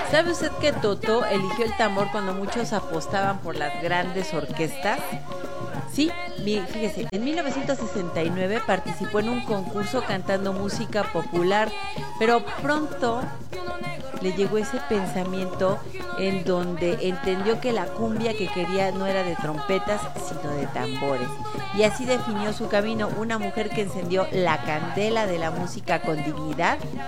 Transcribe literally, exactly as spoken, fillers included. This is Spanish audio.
¿Sabe usted que Toto eligió el tambor cuando muchos apostaban por las grandes orquestas? Sí, fíjese, en mil novecientos sesenta y nueve participó en un concurso cantando música popular, pero pronto le llegó ese pensamiento en donde entendió que la cumbia que quería no era de trompetas, sino de tambores. Y así definió su camino, una mujer que encendió la candela de la música con dignidad